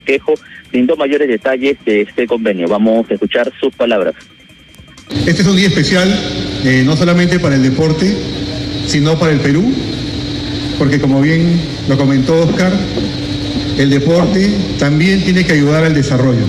Quejo brindó mayores detalles de este convenio. Vamos a escuchar sus palabras. Este es un día especial, no solamente para el deporte, sino para el Perú, porque como bien lo comentó Oscar, el deporte también tiene que ayudar al desarrollo.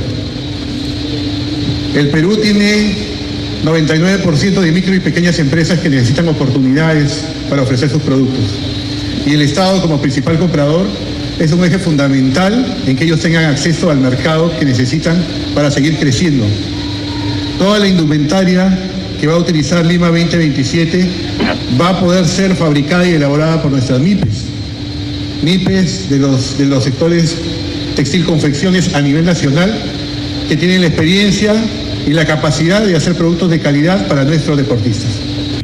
El Perú tiene 99% de micro y pequeñas empresas que necesitan oportunidades para ofrecer sus productos. Y el Estado, como principal comprador, es un eje fundamental en que ellos tengan acceso al mercado que necesitan para seguir creciendo. Toda la indumentaria que va a utilizar Lima 2027 va a poder ser fabricada y elaborada por nuestras MIPES. MIPES de los sectores textil confecciones a nivel nacional, que tienen la experiencia y la capacidad de hacer productos de calidad para nuestros deportistas.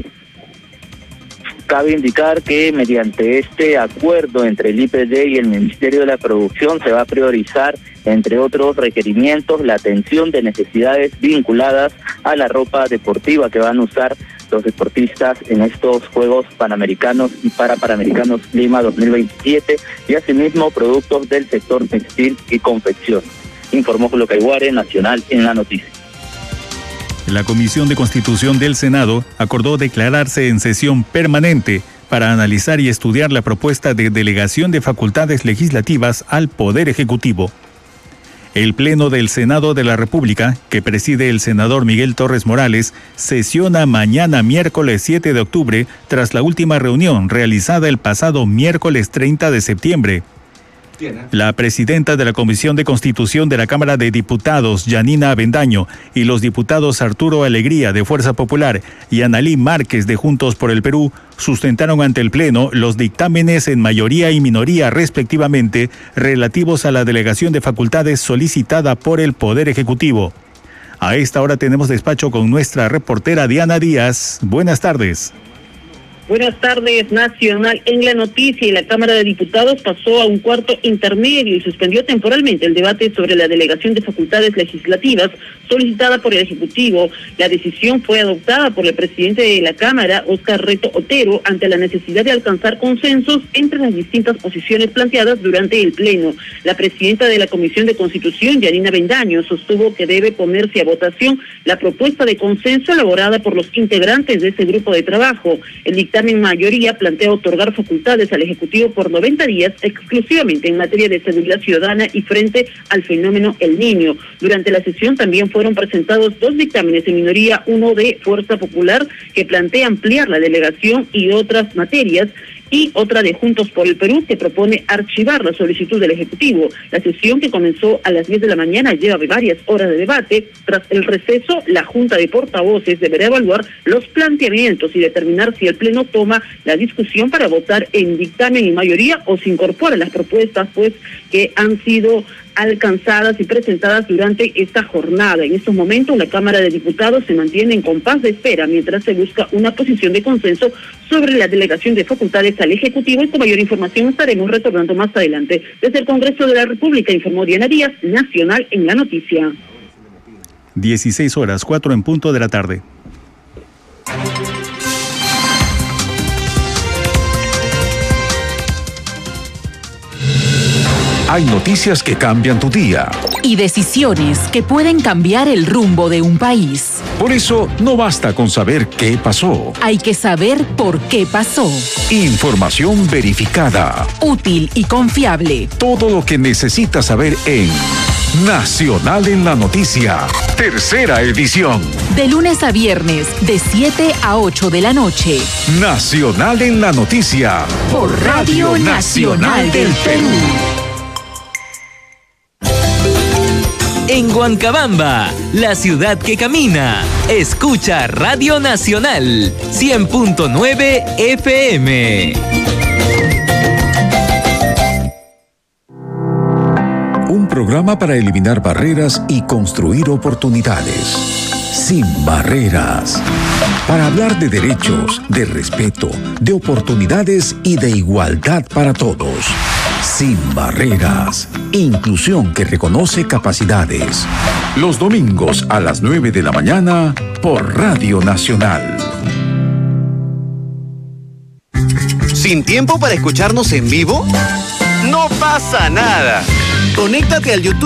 Cabe indicar que mediante este acuerdo entre el IPD y el Ministerio de la Producción se va a priorizar, entre otros requerimientos, la atención de necesidades vinculadas a la ropa deportiva que van a usar los deportistas en estos Juegos Panamericanos y Parapanamericanos Lima 2027 y asimismo productos del sector textil y confección. Informó Julio Caiguare, Nacional en la Noticia. La Comisión de Constitución del Senado acordó declararse en sesión permanente para analizar y estudiar la propuesta de delegación de facultades legislativas al Poder Ejecutivo. El Pleno del Senado de la República, que preside el senador Miguel Torres Morales, sesiona mañana miércoles 7 de octubre tras la última reunión realizada el pasado miércoles 30 de septiembre. La presidenta de la Comisión de Constitución de la Cámara de Diputados, Yanina Avendaño, y los diputados Arturo Alegría, de Fuerza Popular, y Analí Márquez, de Juntos por el Perú, sustentaron ante el Pleno los dictámenes en mayoría y minoría, respectivamente, relativos a la delegación de facultades solicitada por el Poder Ejecutivo. A esta hora tenemos despacho con nuestra reportera Diana Díaz. Buenas tardes. Buenas tardes, Nacional en la Noticia. Y la Cámara de Diputados pasó a un cuarto intermedio y suspendió temporalmente el debate sobre la delegación de facultades legislativas solicitada por el Ejecutivo. La decisión fue adoptada por el presidente de la Cámara, Óscar Reto Otero, ante la necesidad de alcanzar consensos entre las distintas posiciones planteadas durante el Pleno. La presidenta de la Comisión de Constitución, Yanina Avendaño, sostuvo que debe ponerse a votación la propuesta de consenso elaborada por los integrantes de ese grupo de trabajo. El dictamen en mayoría plantea otorgar facultades al Ejecutivo por 90 días exclusivamente en materia de seguridad ciudadana y frente al fenómeno El Niño. Durante la sesión también fueron presentados dos dictámenes en minoría, uno de Fuerza Popular que plantea ampliar la delegación y otras materias, y otra de Juntos por el Perú que propone archivar la solicitud del Ejecutivo. La sesión, que comenzó a las 10 de la mañana, lleva varias horas de debate. Tras el receso, la Junta de Portavoces deberá evaluar los planteamientos y determinar si el Pleno toma la discusión para votar en dictamen en mayoría o se incorpora las propuestas que han sido alcanzadas y presentadas durante esta jornada. En estos momentos, la Cámara de Diputados se mantiene en compás de espera mientras se busca una posición de consenso sobre la delegación de facultades al Ejecutivo, y con mayor información estaremos retornando más adelante. Desde el Congreso de la República, informó Diana Díaz, Nacional en la Noticia. 16:04 en punto de la tarde. Hay noticias que cambian tu día. Y decisiones que pueden cambiar el rumbo de un país. Por eso, no basta con saber qué pasó. Hay que saber por qué pasó. Información verificada. Útil y confiable. Todo lo que necesitas saber en Nacional en la Noticia. Tercera edición. De lunes a viernes, de 7 a 8 de la noche. Nacional en la Noticia. Por Radio Nacional del Perú. En Huancabamba, la ciudad que camina. Escucha Radio Nacional 100.9 FM. Un programa para eliminar barreras y construir oportunidades. Sin barreras. Para hablar de derechos, de respeto, de oportunidades y de igualdad para todos. Sin barreras. Inclusión que reconoce capacidades. Los domingos a las 9 de la mañana por Radio Nacional. ¿Sin tiempo para escucharnos en vivo? No pasa nada. Conéctate al YouTube